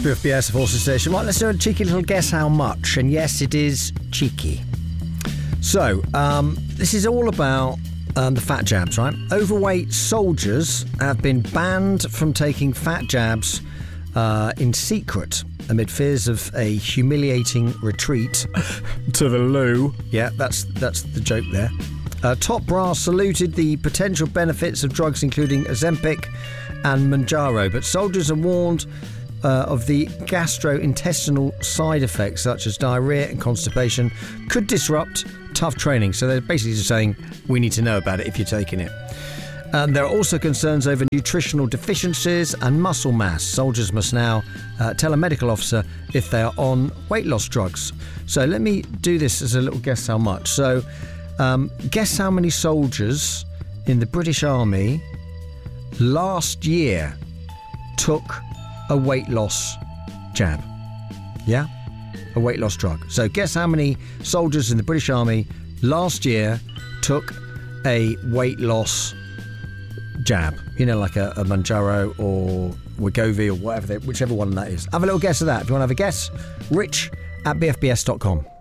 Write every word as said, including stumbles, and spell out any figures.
W F B S Forces Station. Right, let's do a cheeky little guess how much. And yes, it is cheeky. So, um, this is all about um, the fat jabs, right? Overweight soldiers have been banned from taking fat jabs uh, in secret amid fears of a humiliating retreat to the loo. Yeah, that's that's the joke there. Uh, Top Brass saluted the potential benefits of drugs including Ozempic and Mounjaro, but soldiers are warned uh, of the gastrointestinal side effects such as diarrhea and constipation could disrupt tough training. So they're basically just saying we need to know about it if you're taking it. And there are also concerns over nutritional deficiencies and muscle mass. Soldiers must now uh, tell a medical officer if they are on weight loss drugs. So let me do this as a little guess how much. So um, guess how many soldiers in the British Army last year took a weight loss jab. Yeah? A weight loss drug. So guess how many soldiers in the British Army last year took a weight loss jab, you know, like a, a Mounjaro or Wegovy or whatever, they, whichever one that is. Have a little guess of that. If you want to have a guess, rich at b f b s dot com.